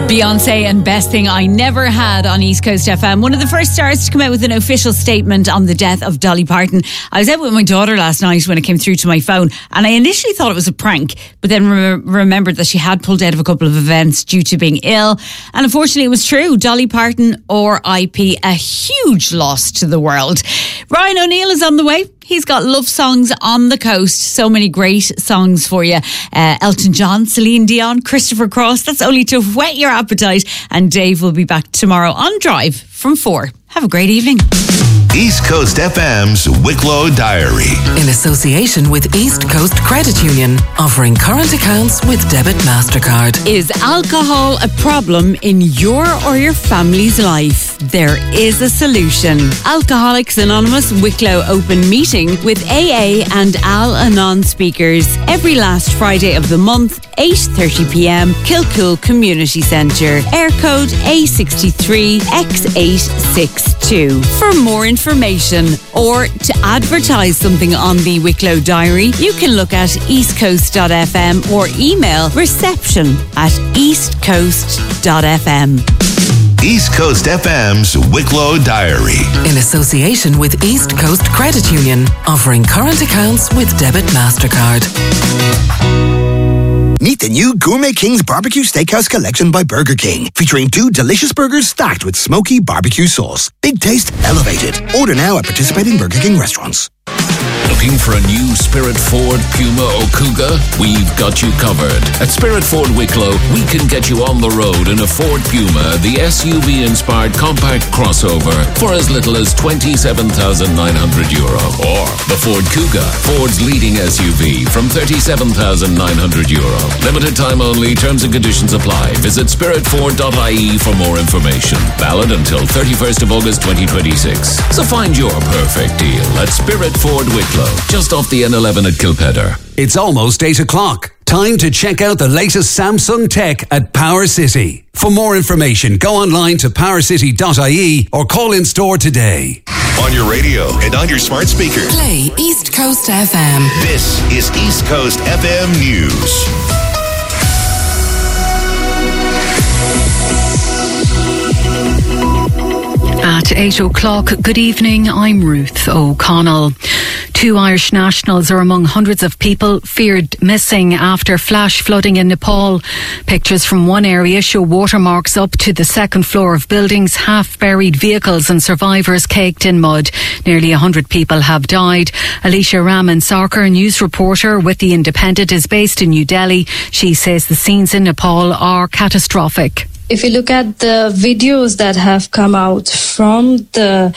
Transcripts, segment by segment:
Beyonce and Best Thing I Never Had on East Coast FM. One of the first stars to come out with an official statement on the death of Dolly Parton. I was out with my daughter last night when it came through to my phone, and I initially thought it was a prank, but then remembered that she had pulled out of a couple of events due to being ill. And unfortunately it was true. Dolly Parton, R.I.P., a huge loss to the world. Ryan O'Neill is on the way. He's got love songs on the coast. So many great songs for you. Elton John, Celine Dion, Christopher Cross. That's only to whet your appetite. And Dave will be back tomorrow on Drive from 4. Have a great evening. East Coast FM's Wicklow Diary. In association with East Coast Credit Union, offering current accounts with debit MasterCard. Is alcohol a problem in your or your family's life? There is a solution. Alcoholics Anonymous Wicklow open meeting with AA and Al-Anon speakers every last Friday of the month, 8:30pm, Kilcool Community Centre. Air code A63X862. For more information or to advertise something on the Wicklow Diary, you can look at eastcoast.fm or email reception@eastcoast.fm. East Coast FM's Wicklow Diary. In association with East Coast Credit Union, offering current accounts with debit MasterCard. Meet the new Gourmet King's Barbecue Steakhouse Collection by Burger King, featuring 2 delicious burgers stacked with smoky barbecue sauce. Big taste, elevated. Order now at participating Burger King restaurants. Looking for a new Spirit Ford, Puma or Cougar? We've got you covered. At Spirit Ford Wicklow, we can get you on the road in a Ford Puma, the SUV-inspired compact crossover, for as little as €27,900. Or the Ford Cougar, Ford's leading SUV, from €37,900. Limited time only, terms and conditions apply. Visit spiritford.ie for more information. Valid until 31st of August 2026. So find your perfect deal at Spirit Ford Wicklow, just off the N11 at Kilpedder. It's almost 8 o'clock. Time to check out the latest Samsung tech at Power City. For more information, go online to powercity.ie or call in store today. On your radio and on your smart speaker. Play East Coast FM. This is East Coast FM News. At 8 o'clock, good evening, I'm Ruth O'Connell. 2 Irish nationals are among hundreds of people feared missing after flash flooding in Nepal. Pictures from one area show watermarks up to the second floor of buildings, half-buried vehicles and survivors caked in mud. Nearly 100 people have died. Alicia Raman Sarkar, news reporter with The Independent, is based in New Delhi. She says the scenes in Nepal are catastrophic. If you look at the videos that have come out from the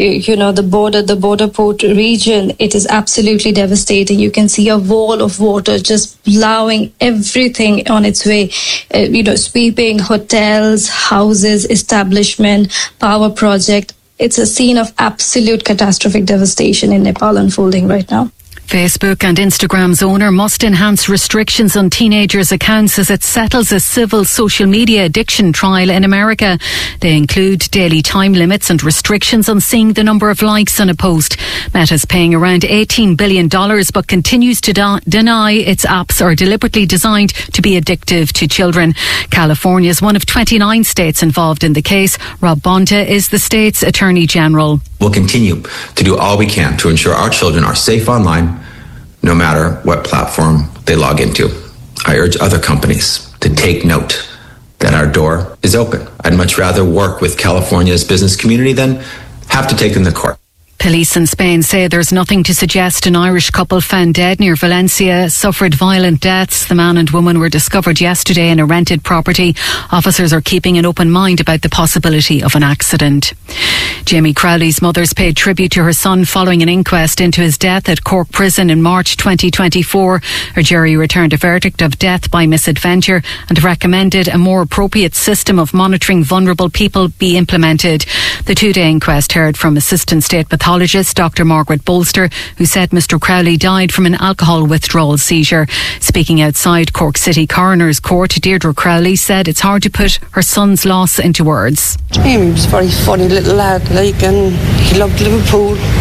border port region, it is absolutely devastating. You can see a wall of water just plowing everything on its way, sweeping hotels, houses, establishment, power project. It's a scene of absolute catastrophic devastation in Nepal unfolding right now. Facebook and Instagram's owner must enhance restrictions on teenagers' accounts as it settles a civil social media addiction trial in America. They include daily time limits and restrictions on seeing the number of likes on a post. Meta's paying around $18 billion but continues to deny its apps are deliberately designed to be addictive to children. California is one of 29 states involved in the case. Rob Bonta is the state's Attorney General. We'll continue to do all we can to ensure our children are safe online, no matter what platform they log into. I urge other companies to take note that our door is open. I'd much rather work with California's business community than have to take them to court. Police in Spain say there's nothing to suggest an Irish couple found dead near Valencia suffered violent deaths. The man and woman were discovered yesterday in a rented property. Officers are keeping an open mind about the possibility of an accident. Jamie Crowley's mother's paid tribute to her son following an inquest into his death at Cork Prison in March 2024. Her jury returned a verdict of death by misadventure and recommended a more appropriate system of monitoring vulnerable people be implemented. The 2-day inquest heard from Assistant State Pathologist Dr. Margaret Bolster, who said Mr. Crowley died from an alcohol withdrawal seizure. Speaking outside Cork City Coroner's Court, Deirdre Crowley said it's hard to put her son's loss into words. Jamie was a very funny little lad, and he loved Liverpool.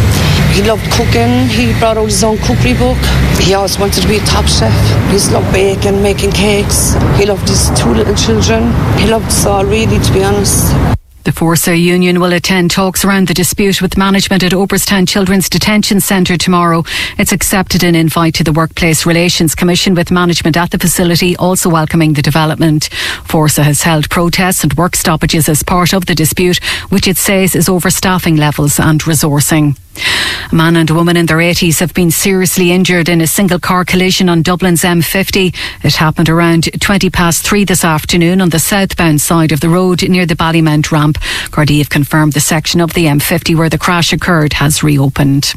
He loved cooking. He brought out his own cookery book. He always wanted to be a top chef. He just loved baking, making cakes. He loved his 2 little children. He loved us all, really, to be honest. The Forsa Union will attend talks around the dispute with management at Oberstown Children's Detention Centre tomorrow. It's accepted an invite to the Workplace Relations Commission, with management at the facility also welcoming the development. Forsa has held protests and work stoppages as part of the dispute, which it says is over staffing levels and resourcing. A man and a woman in their 80s have been seriously injured in a single car collision on Dublin's M50. It happened around 3:20 this afternoon on the southbound side of the road near the Ballymount ramp. Gardaí have confirmed the section of the M50 where the crash occurred has reopened.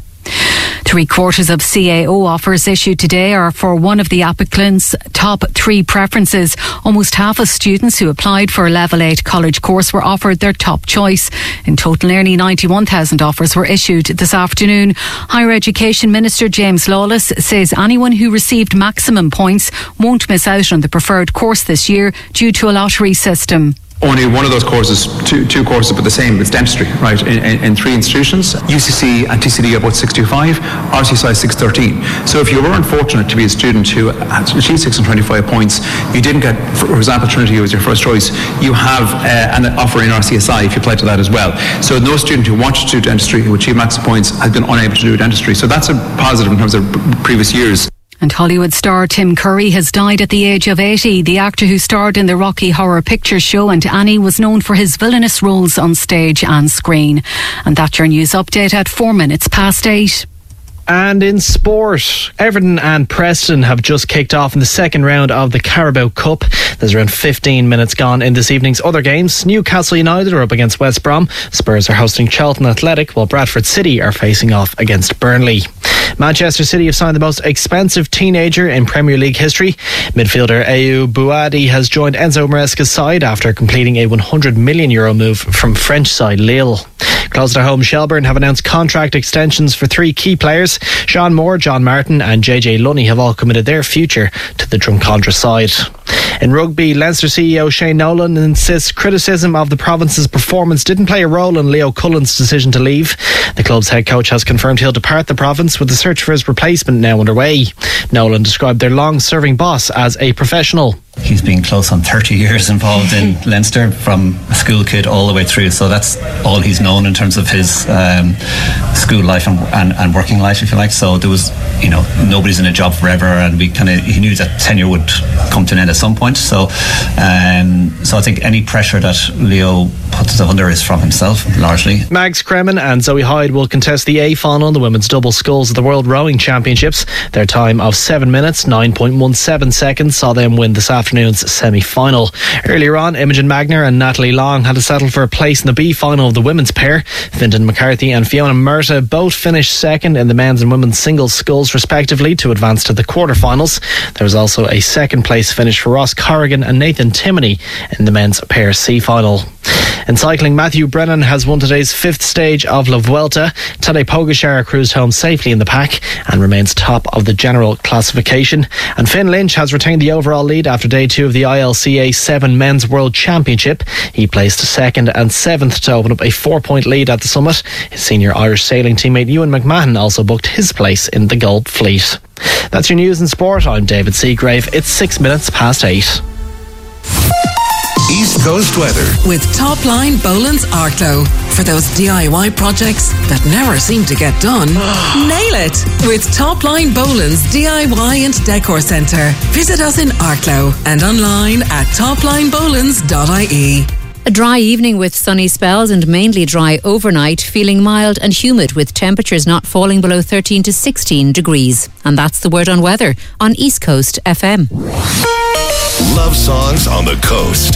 3/4 of CAO offers issued today are for one of the applicants' top 3 preferences. Almost half of students who applied for a Level 8 college course were offered their top choice. In total, nearly 91,000 offers were issued this afternoon. Higher Education Minister James Lawless says anyone who received maximum points won't miss out on the preferred course this year due to a lottery system. Only one of those courses, two courses, but the same. It's dentistry, right? In 3 institutions, UCC and TCD are both 625, RCSI 613. So if you were unfortunate to be a student who achieved 625 points, you didn't get, for example, Trinity was your first choice, you have an offer in RCSI if you apply to that as well. So no student who wanted to do dentistry, who achieved maximum points, has been unable to do dentistry. So that's a positive in terms of previous years. And Hollywood star Tim Curry has died at the age of 80. The actor who starred in the Rocky Horror Picture Show and Annie was known for his villainous roles on stage and screen. And that's your news update at 8:04. And in sport, Everton and Preston have just kicked off in the second round of the Carabao Cup. There's around 15 minutes gone in this evening's other games. Newcastle United are up against West Brom. Spurs are hosting Charlton Athletic, while Bradford City are facing off against Burnley. Manchester City have signed the most expensive teenager in Premier League history. Midfielder Ayoub Bouadi has joined Enzo Maresca's side after completing a €100 million move from French side Lille. Close to home, Shelbourne have announced contract extensions for 3 key players. Sean Moore, John Martin and JJ Lunny have all committed their future to the Drumcondra side. In rugby, Leinster CEO Shane Nolan insists criticism of the province's performance didn't play a role in Leo Cullen's decision to leave. The club's head coach has confirmed he'll depart the province, with the search for his replacement now underway. Nolan described their long-serving boss as a professional. He's been close on 30 years involved in Leinster, from a school kid all the way through, so that's all he's known in terms of his school life and working life, if you like. So there was, nobody's in a job forever, and he knew that tenure would come to an end at some point. So I think any pressure that Leo puts under is from himself, largely. Mags Kremen and Zoe Hyde will contest the A final in the women's double sculls at the World Rowing Championships. Their time of 7 minutes 9.17 seconds saw them win this afternoon's semi-final. Earlier on, Imogen Magner and Natalie Long had to settle for a place in the B final of the women's pair. Fintan McCarthy and Fiona Murtagh both finished second in the men's and women's singles sculls respectively to advance to the quarterfinals. There was also a second place finish for Ross Corrigan and Nathan Timoney in the men's pair C final. In cycling, Matthew Brennan has won today's 5th stage of La Vuelta. Tadej Pogačar cruised home safely in the pack and remains top of the general classification. And Finn Lynch has retained the overall lead after day 2 of the ILCA 7 Men's World Championship. He placed 2nd and 7th to open up a 4-point lead at the summit. His senior Irish sailing teammate Ewan McMahon also booked his place in the Gold Fleet. That's your news and sport. I'm David Seagrave. It's 6 minutes past 8. East Coast weather with Topline Boland's Arklow. For those DIY projects that never seem to get done, nail it with Topline Boland's DIY and Decor Centre. Visit us in Arklow and online at toplinebolands.ie. A dry evening with sunny spells and mainly dry overnight, feeling mild and humid with temperatures not falling below 13 to 16 degrees. And that's the word on weather on East Coast FM. Love songs on the coast.